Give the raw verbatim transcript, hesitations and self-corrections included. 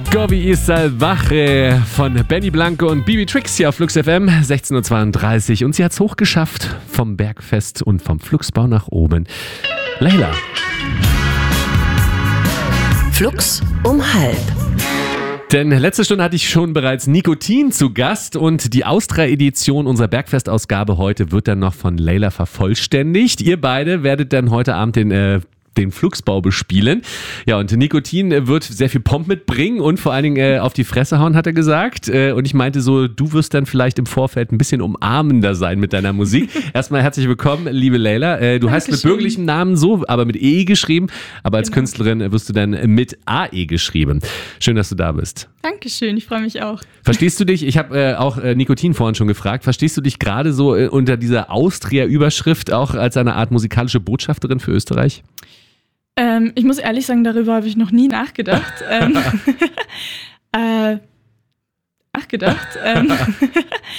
Gobi ist Salvaje von Benny Blanco und Bibi Trix hier auf Flux F M, sechzehn Uhr zweiunddreißig. Und sie hat es hochgeschafft vom Bergfest und vom Flugsbau nach oben. Leila. Flux um halb. Denn letzte Stunde hatte ich schon bereits Nikotin zu Gast und die Austria-Edition unserer Bergfest-Ausgabe heute wird dann noch von Leila vervollständigt. Ihr beide werdet dann heute Abend den äh, den Flugsbau bespielen. Ja, und Nikotin wird sehr viel Pomp mitbringen und vor allen Dingen äh, auf die Fresse hauen, hat er gesagt. Äh, und ich meinte so, du wirst dann vielleicht im Vorfeld ein bisschen umarmender sein mit deiner Musik. Erstmal herzlich willkommen, liebe Leila. Äh, du Dankeschön. Heißt mit bürgerlichem Namen so, aber mit E geschrieben. Aber als Genau. Künstlerin wirst du dann mit A E geschrieben. Schön, dass du da bist. Dankeschön, ich freue mich auch. Verstehst du dich, ich habe äh, auch äh, Nikotin vorhin schon gefragt, verstehst du dich gerade so äh, unter dieser Austria-Überschrift auch als eine Art musikalische Botschafterin für Österreich? Ähm, ich muss ehrlich sagen, darüber habe ich noch nie nachgedacht. ähm, äh, nachgedacht. Ähm,